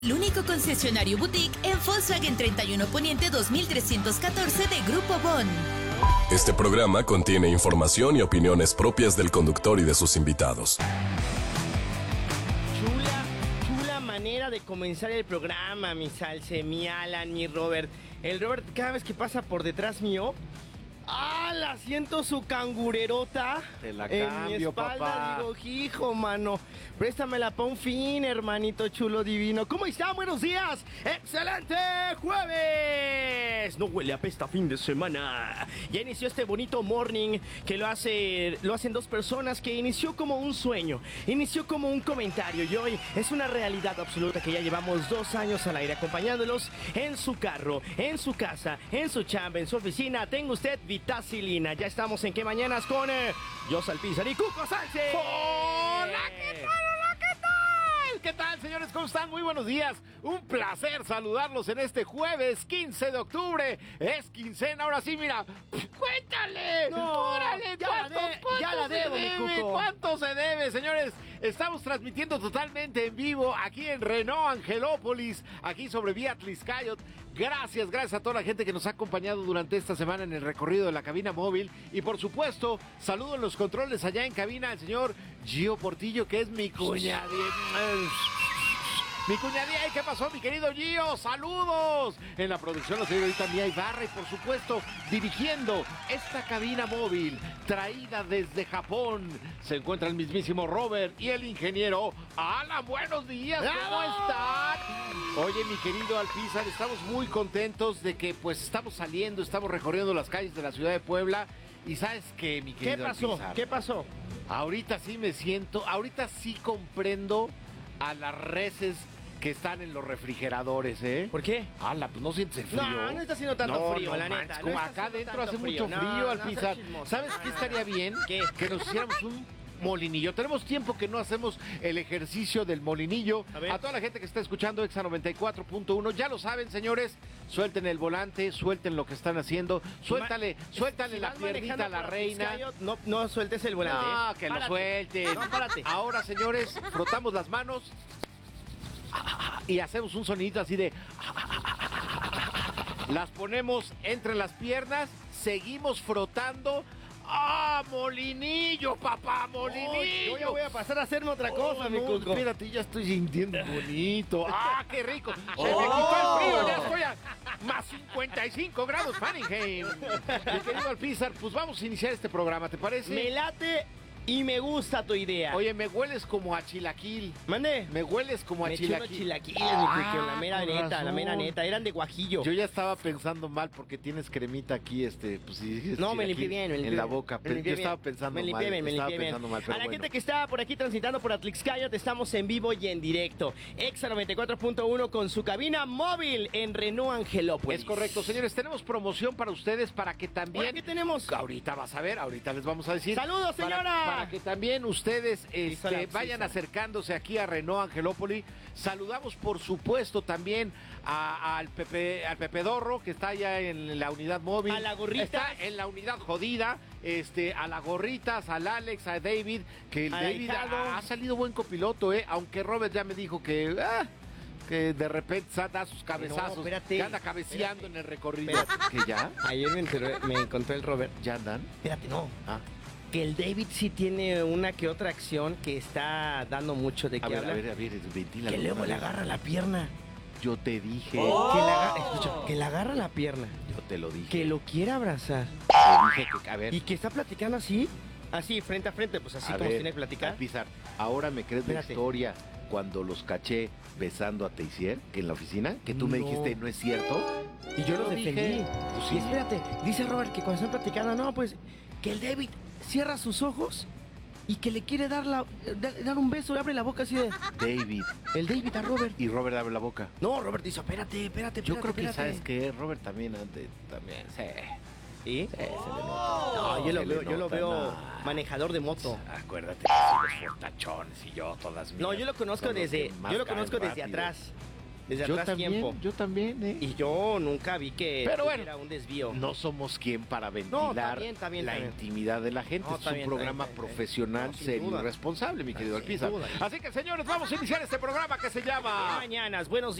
El único concesionario boutique en Volkswagen 31 Poniente 2314 de Grupo Bon. Este programa contiene información y opiniones propias del conductor y de sus invitados. Chula manera de comenzar el programa, mi Salce, mi Alan, mi Robert. El Robert, cada vez que pasa por detrás mío, la siento su cangurerota Te la en cambio, mi espalda. papá. Digo, hijo, mano, préstamela pa' un fin, hermanito chulo divino. ¿Cómo están? Buenos días. ¡Excelente jueves! No huele a pesta fin de semana. Ya inició este bonito morning que lo hacen dos personas, que inició como un sueño, inició como un comentario y hoy es una realidad absoluta que ya llevamos 2 años al aire acompañándolos en su carro, en su casa, en su chamba, en su oficina. Tenga usted vitacilina. Ya estamos en ¿Qué Mañanas? Con Jos Alpizar y Cuco Sánchez. ¡Hola! ¿Qué tal? ¡Hola! ¿Qué tal? ¿Qué tal, señores? ¿Cómo están? Muy buenos días. Un placer saludarlos en este jueves 15 de octubre. Es quincena. Ahora sí, mira. ¡Cuéntale! No, ¡Órale! ya la debo, mi Cuco. ¿Cuánto se debe, señores? Estamos transmitiendo totalmente en vivo aquí en Renault Angelópolis, aquí sobre Vía Tliscayot. Gracias a toda la gente que nos ha acompañado durante esta semana en el recorrido de la cabina móvil. Y por supuesto, saludo en los controles allá en cabina al señor Gio Portillo, que es mi cuñadía. Mi cuñadía, ¿qué pasó, mi querido Gio? ¡Saludos! En la producción la señorita Mía Ibarra y por supuesto dirigiendo esta cabina móvil traída desde Japón. Se encuentra el mismísimo Robert y el ingeniero Alan. ¡Buenos días! ¿Cómo están? Oye, mi querido Alpizar, estamos muy contentos de que pues estamos saliendo, estamos recorriendo las calles de la ciudad de Puebla. Y ¿sabes qué, mi querido Alpizar? ¿Qué pasó? Ahorita sí me siento, ahorita sí comprendo a las reses que están en los refrigeradores, ¿eh? ¿Por qué? Pues no sientes el frío. No está haciendo tanto frío, la neta. Como No está acá haciendo adentro tanto hace mucho frío. frío, No, Alpizar. seas chismoso. ¿Sabes qué estaría bien? ¿Qué? Que nos hiciéramos un molinillo. Tenemos tiempo que no hacemos el ejercicio del molinillo. A Toda la gente que está escuchando Exa 94.1, ya lo saben, señores. Suelten el volante, suelten lo que están haciendo. Suéltale Si la vas piernita a la manejando reina. por Tliscayot, no sueltes el volante. No, que lo Párate. suelten. No, párate. Ahora, señores, frotamos las manos y hacemos un sonidito así de... Las ponemos entre las piernas, seguimos frotando. ¡Ah, molinillo, papá, molinillo! Yo ya voy a pasar a hacerme otra cosa, mi Cuco. Espérate, ya estoy sintiendo bonito. ¡Ah, qué rico! Se me quitó el frío, ya estoy a más 55 grados Fahrenheit. Mi querido Alpizar, pues vamos a iniciar este programa, ¿te parece? Me late y me gusta tu idea. Oye, me hueles como a chilaquil. Mande. Me hueles como a Me eché unos chilaquil. chilaquiles, mi Cuco, la mera con neta, la razón. mera neta. Eran de guajillo. Yo ya estaba pensando mal porque tienes cremita aquí, pues sí. No, me limpié bien, me limpié en la bien. boca. Me limpié Yo bien. estaba pensando Me mal. limpié bien, me estaba limpié bien. pensando mal, A pero la bueno. gente que está por aquí transitando por Atlixcayot, estamos en vivo y en directo. Exa 94.1 con su cabina móvil en Renault Angelópolis. Es correcto, señores. Tenemos promoción para ustedes para que también... Oye, ¿qué tenemos? Ahorita vas a ver, ahorita les vamos a decir. ¡Saludos, señora! Para que también ustedes Sala. vayan acercándose aquí a Renault Angelópolis. Saludamos, por supuesto, también al Pepe Dorro, que está allá en la unidad móvil. A la Gorrita. Está en la unidad jodida. A la Gorritas, al Alex, a David, que el Al David ahijado. ha salido buen copiloto, aunque Robert ya me dijo que de repente da sus cabezazos, No, espérate. que anda cabeceando en el recorrido. Espérate. ¿Que ya? Ayer me encontré el Robert. ¿Ya andan? Espérate, no. Ah. Que el David sí tiene una que otra acción que está dando mucho de A qué ver, hablar. a ver, ventílalo. Que luego otra le vez. agarra la pierna. Yo te dije. Que le agarra la pierna. Yo te lo dije. Que lo quiere abrazar. Te dije que, a ver. Y que está platicando así. Así, frente a frente, pues así a como ver, tiene que platicar. Alpizar, ahora me crees la Espérate. historia cuando los caché besando a Teisier, que en la oficina, que tú me No. dijiste, ¿no es cierto? Y yo lo dije. defendí. Pues Y sí. espérate, dice Robert que cuando están platicando, no, pues que el David cierra sus ojos y que le quiere dar un beso y abre la boca así de... David. El David a Robert. Y Robert abre la boca. No, Robert dice, espérate. Yo creo que, espérate. ¿sabes qué? Robert también, también, sí. ¿Y? Se le nota. No, yo lo se le veo nota, manejador de moto. Acuérdate que si los fortachones y yo todas mías. No, yo lo conozco son los desde, que más yo lo caen conozco desde rápido. atrás. desde Yo atrás también, tiempo. yo también, ¿eh? Y yo nunca vi que Pero bueno, era un desvío. No somos quien para No, ventilar está bien, la bien. intimidad de la gente. No, Es está un bien, programa está bien. profesional, No, sin serio duda. y responsable, mi querido Sin Alpiza. duda. Así que, señores, vamos a iniciar este programa que se llama... Mañanas, buenos